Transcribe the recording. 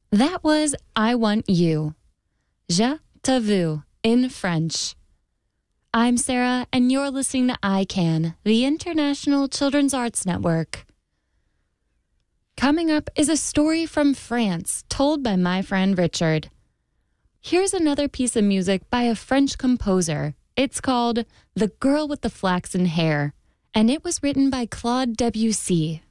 That was I Want You, Je te veux in French. I'm Sarah, and you're listening to ICANN, the International Children's Arts Network. Coming up is a story from France told by my friend Richard. Here's another piece of music by a French composer. It's called The Girl with the Flaxen Hair, and it was written by Claude Debussy.